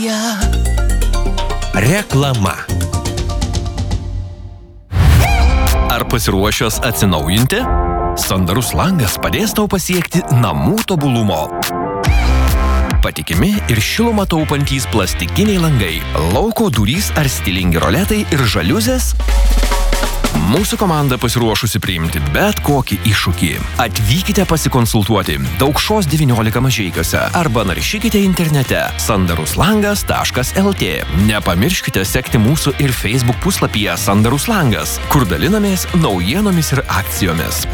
Reklama. Ar pasiruošęs atsinaujinti? Sandarus langas padės tau pasiekti namų tobulumo. Patikimi ir šilumą taupantys plastikiniai langai, lauko durys ar stilingi roletai ir žaliuzės? Mūsų komanda pasiruošusi priimti bet kokį iššūkį. Atvykite pasikonsultuoti Daukšos 19 Mažeikiuose arba naršykite internete sandaruslangas.lt. Nepamirškite sekti mūsų ir Facebook puslapyje Sandarus langas, kur dalinamės naujienomis ir akcijomis.